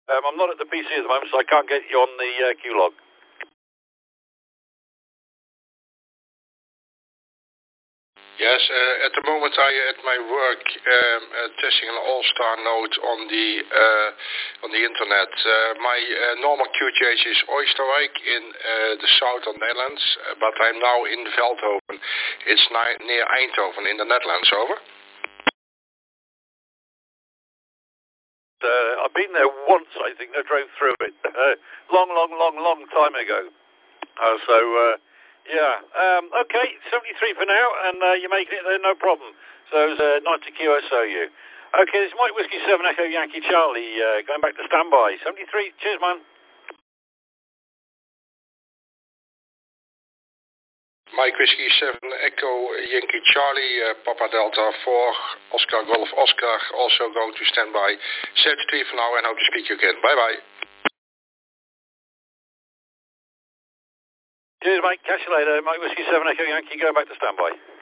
I'm not at the PC at the moment, so I can't get you on the queue log. Yes, at the moment I at my work testing an All-Star node on the internet. My normal QTH is Oosterwijk in the south of Netherlands, but I'm now in Veldhoven. It's near Eindhoven in the Netherlands. Over. I've been there once, I think. I drove through it long time ago. Yeah. Okay, 73 for now, and you're making it there, no problem. So it's 90 QSOU. Okay, this is Mike Whiskey 7 Echo Yankee Charlie, going back to standby. 73, cheers, man. Mike Whiskey 7 Echo Yankee Charlie, Papa Delta 4, Oscar Golf Oscar, also going to standby. 73 for now, and hope to speak to you again. Bye-bye. Cheers, mate. Catch you later. Mike Whiskey 7 Echo Yankee, going back to standby.